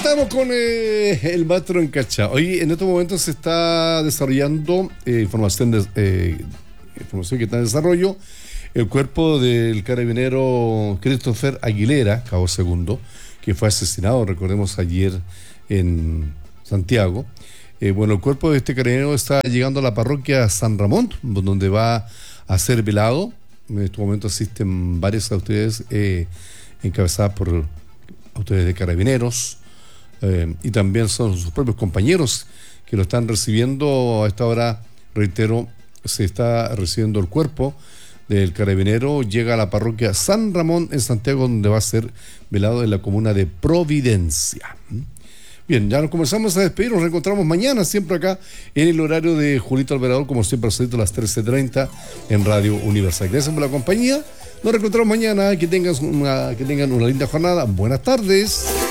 Estamos con el maestro Encachado. Hoy en estos momentos se está desarrollando información que está en desarrollo. El cuerpo del carabinero Christopher Aguilera, cabo segundo, que fue asesinado, recordemos, ayer en Santiago. El cuerpo de este carabinero está llegando a la parroquia San Ramón, donde va a ser velado. En este momento asisten varias autoridades encabezadas por autoridades de carabineros, y también son sus propios compañeros que lo están recibiendo. A esta hora, reitero, se está recibiendo el cuerpo del carabinero. Llega a la parroquia San Ramón en Santiago, donde va a ser velado en la comuna de Providencia. Bien, ya nos comenzamos a despedir. Nos reencontramos mañana, siempre acá en el horario de Julito Alvarado, como siempre, a las 13:30 en Radio Universal. Gracias por la compañía. Nos reencontramos mañana. Que tengan una linda jornada. Buenas tardes.